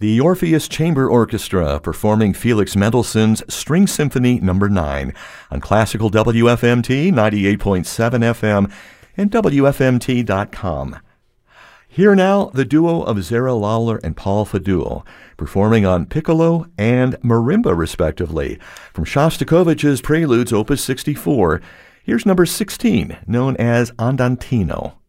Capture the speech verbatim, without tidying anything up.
The Orpheus Chamber Orchestra performing Felix Mendelssohn's String Symphony Number nine on classical W F M T ninety-eight point seven F M and W F M T dot com. Here now, the duo of Zara Lawler and Paul Fadul performing on piccolo and marimba, respectively. From Shostakovich's Preludes, Opus sixty-four, here's number sixteen, known as Andantino.